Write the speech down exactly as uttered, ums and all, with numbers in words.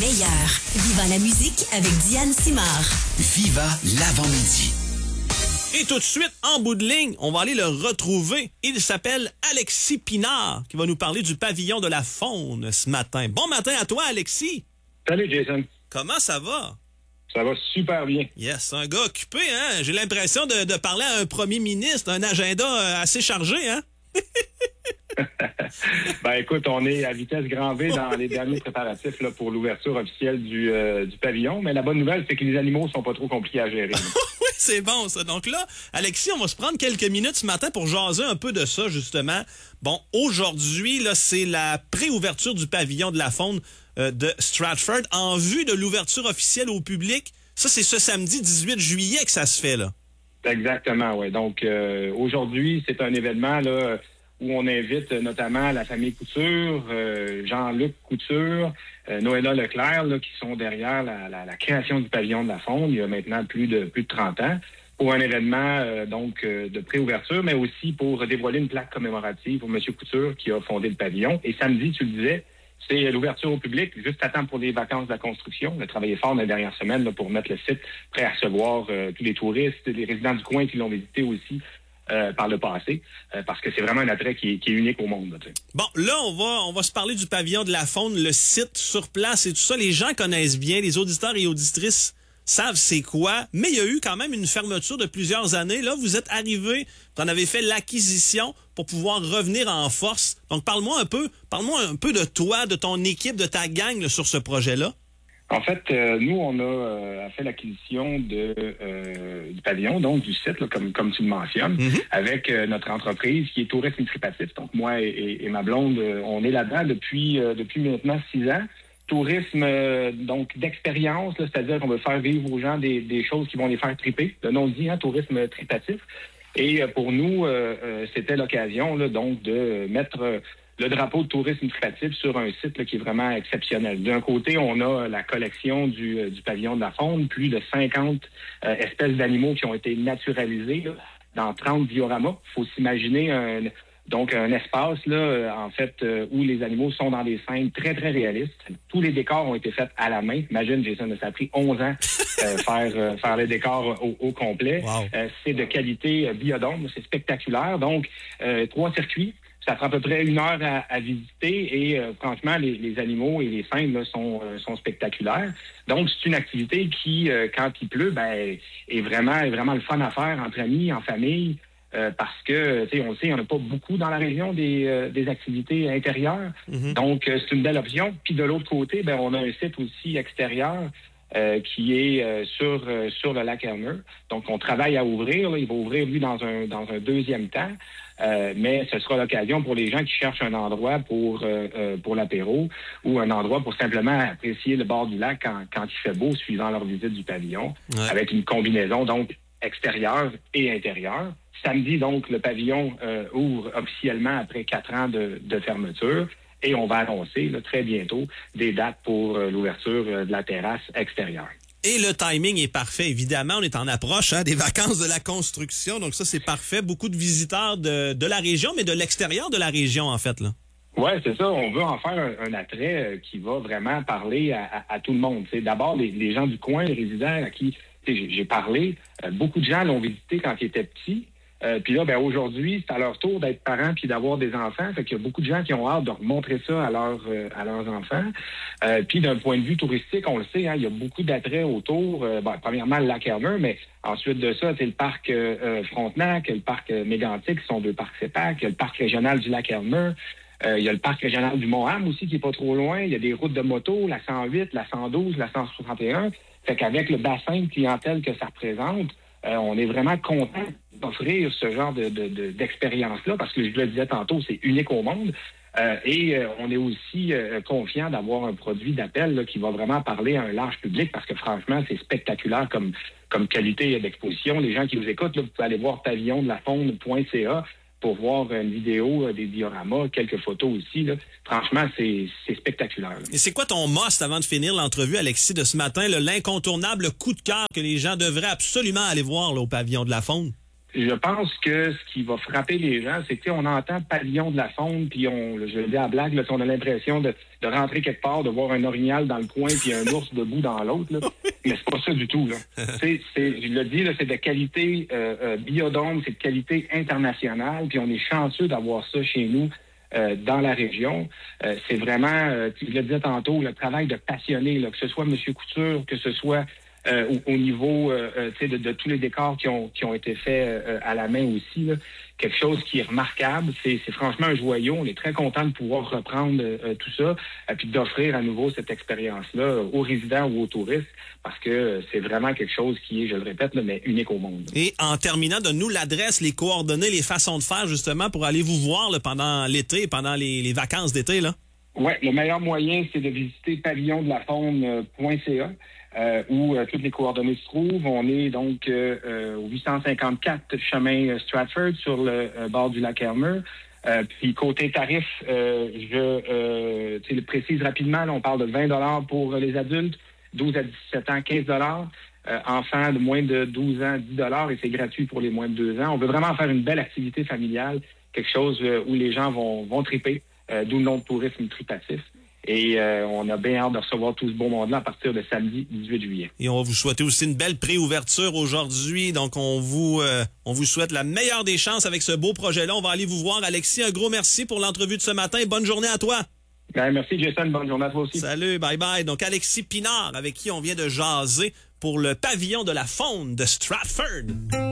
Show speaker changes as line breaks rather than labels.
meilleurs. Viva la musique avec Diane Simard.
Viva l'avant-midi.
Et tout de suite, en bout de ligne, on va aller le retrouver. Il s'appelle Alexis Pinard, qui va nous parler du pavillon de la faune ce matin. Bon matin à toi, Alexis.
Salut, Jason.
Comment ça va?
Ça va super bien.
Yes, un gars occupé, hein? J'ai l'impression de, de parler à un premier ministre, un agenda assez chargé, hein?
Ben écoute, on est à vitesse grand V dans les derniers préparatifs là, pour l'ouverture officielle du, euh, du pavillon. Mais la bonne nouvelle, c'est que les animaux sont pas trop compliqués à gérer.
Oui, c'est bon ça. Donc là, Alexis, on va se prendre quelques minutes ce matin pour jaser un peu de ça, justement. Bon, aujourd'hui, là, c'est la préouverture du pavillon de la faune euh, de Stratford en vue de l'ouverture officielle au public. Ça, c'est ce samedi dix-huit juillet que ça se fait, là.
Exactement, oui. Donc euh, aujourd'hui, c'est un événement là où on invite notamment la famille Couture, euh, Jean-Luc Couture, euh, Noëlla Leclerc, là, qui sont derrière la, la, la création du pavillon de la faune il y a maintenant plus de plus de trente ans, pour un événement euh, donc euh, de préouverture, mais aussi pour dévoiler une plaque commémorative pour M. Couture qui a fondé le pavillon. Et samedi, tu le disais, c'est l'ouverture au public, juste à temps pour les vacances de la construction. On a travaillé fort dans les dernières semaines là, pour mettre le site prêt à recevoir euh, tous les touristes, les résidents du coin qui l'ont visité aussi. Euh, par le passé, euh, parce que c'est vraiment un attrait qui est, qui est unique au monde. Là,
bon, là, on va on va se parler du pavillon de la faune, le site sur place et tout ça. Les gens connaissent bien, les auditeurs et auditrices savent c'est quoi, mais il y a eu quand même une fermeture de plusieurs années. Là, vous êtes arrivés, vous en avez fait l'acquisition pour pouvoir revenir en force. Donc, parle-moi un peu, parle-moi un peu de toi, de ton équipe, de ta gang là, sur ce projet-là.
En fait, euh, nous, on a euh, fait l'acquisition de euh, du pavillon, donc du site, là, comme comme tu le mentionnes, mm-hmm. avec euh, notre entreprise qui est Tourisme Tripatif. Donc, moi et, et ma blonde, euh, on est là-dedans depuis euh, depuis maintenant six ans. Tourisme euh, donc d'expérience, là, c'est-à-dire qu'on veut faire vivre aux gens des, des choses qui vont les faire triper. Le nom dit, hein, Tourisme Tripatif. Et euh, pour nous, euh, euh, c'était l'occasion là, donc de mettre euh, le drapeau de tourisme tripatif sur un site là, qui est vraiment exceptionnel. D'un côté, on a la collection du, euh, du pavillon de la faune, plus de cinquante euh, espèces d'animaux qui ont été naturalisées là, dans trente dioramas. Il faut s'imaginer un, donc un espace là, en fait, euh, où les animaux sont dans des scènes très, très réalistes. Tous les décors ont été faits à la main. Imagine, Jason, ça a pris onze ans euh, faire, euh, faire les décors au, au complet.
Wow.
Euh, c'est de qualité euh, biodôme, c'est spectaculaire. Donc, euh, trois circuits. Ça prend à peu près une heure à, à visiter et euh, franchement, les, les animaux et les scènes là, sont, euh, sont spectaculaires. Donc, c'est une activité qui, euh, quand il pleut, ben, est vraiment, est vraiment le fun à faire entre amis, en famille, euh, parce que, tu sais, on le sait, il n'y en a pas beaucoup dans la région des, euh, des activités intérieures. Mm-hmm. Donc, euh, c'est une belle option. Puis de l'autre côté, ben, on a un site aussi extérieur Euh, qui est euh, sur euh, sur le lac Elmer. Donc, on travaille à ouvrir. Là. Il va ouvrir, lui, dans un dans un deuxième temps. Euh, mais ce sera l'occasion pour les gens qui cherchent un endroit pour euh, euh, pour l'apéro ou un endroit pour simplement apprécier le bord du lac quand, quand il fait beau, suivant leur visite du pavillon, ouais. Avec une combinaison, donc, extérieure et intérieure. Samedi, donc, le pavillon euh, ouvre officiellement après quatre ans de, de fermeture. Et on va annoncer là, très bientôt des dates pour euh, l'ouverture euh, de la terrasse extérieure.
Et le timing est parfait, évidemment. On est en approche hein, des vacances de la construction. Donc ça, c'est parfait. Beaucoup de visiteurs de, de la région, mais de l'extérieur de la région, en fait, là.
Oui, c'est ça. On veut en faire un, un attrait euh, qui va vraiment parler à, à, à tout le monde. T'sais, d'abord, les, les gens du coin, les résidents à qui j'ai, j'ai parlé, euh, beaucoup de gens l'ont visité quand ils étaient petits. Euh, puis là, ben aujourd'hui, c'est à leur tour d'être parents puis d'avoir des enfants. Fait qu'il y a beaucoup de gens qui ont hâte de montrer ça à leurs euh, à leurs enfants. Euh, puis d'un point de vue touristique, on le sait, hein, il y a beaucoup d'attraits autour. Euh, ben, premièrement, le lac Elmer, mais ensuite de ça, c'est le parc euh, Frontenac, le parc euh, Mégantic, qui sont deux parcs sépacs. Il y a le parc régional du lac Elmer. Euh, il y a le parc régional du Mont-Ham aussi, qui est pas trop loin. Il y a des routes de moto, la cent huit, la cent douze, la cent soixante et un. Fait qu'avec le bassin de clientèle que ça représente, Euh, on est vraiment content d'offrir ce genre de, de, de, d'expérience-là parce que, je le disais tantôt, c'est unique au monde. Euh, et euh, on est aussi euh, confiant d'avoir un produit d'appel là, qui va vraiment parler à un large public parce que, franchement, c'est spectaculaire comme, comme qualité d'exposition. Les gens qui vous écoutent, là, vous pouvez aller voir pavillon de la faune point c a pour voir une vidéo, euh, des dioramas, quelques photos aussi. Là. Franchement, c'est, c'est spectaculaire. Là.
Et c'est quoi ton must avant de finir l'entrevue, Alexis, de ce matin, là, l'incontournable coup de cœur que les gens devraient absolument aller voir là, au pavillon de la faune?
Je pense que ce qui va frapper les gens, c'est qu'on entend pavillon de la faune, puis on, je le dis à blague, là, on a l'impression de, de rentrer quelque part, de voir un orignal dans le coin, puis un ours debout dans l'autre. Là. Mais c'est pas ça du tout. Là. c'est, c'est, je le dis, là, c'est de qualité euh, euh, biodôme, c'est de qualité internationale, puis on est chanceux d'avoir ça chez nous. Euh, dans la région. Euh, c'est vraiment, euh, tu le disais tantôt, le travail de passionné, là, que ce soit M. Couture, que ce soit euh, au, au niveau euh, de, de tous les décors qui ont, qui ont été faits euh, à la main aussi. Là. Quelque chose qui est remarquable. C'est, c'est franchement un joyau. On est très content de pouvoir reprendre euh, tout ça et puis d'offrir à nouveau cette expérience-là aux résidents ou aux touristes parce que c'est vraiment quelque chose qui est, je le répète, là, mais unique au monde.
Et en terminant, donne-nous l'adresse, les coordonnées, les façons de faire justement pour aller vous voir là, pendant l'été, pendant les, les vacances d'été, là.
Oui, le meilleur moyen, c'est de visiter pavillon de la faune point c a. Euh, où euh, toutes les coordonnées se trouvent. On est donc euh, euh, au huit cent cinquante-quatre chemin Stratford sur le euh, bord du lac Elmer. Euh, puis côté tarif, euh, je euh, le précise rapidement, là, on parle de vingt dollars pour les adultes, douze à dix-sept ans, quinze dollars. Euh, enfants de moins de douze ans, dix dollars et c'est gratuit pour les moins de deux ans. On veut vraiment faire une belle activité familiale, quelque chose euh, où les gens vont, vont triper, euh, d'où le nom de tourisme tripatif. Et euh, on a bien hâte de recevoir tout ce beau monde-là à partir de samedi dix-huit juillet.
Et on va vous souhaiter aussi une belle préouverture aujourd'hui. Donc, on vous euh, on vous souhaite la meilleure des chances avec ce beau projet-là. On va aller vous voir. Alexis, un gros merci pour l'entrevue de ce matin. Bonne journée à toi.
Bien, merci, Jason. Bonne journée à toi aussi.
Salut, bye-bye. Donc, Alexis Pinard, avec qui on vient de jaser pour le pavillon de la faune de Stratford.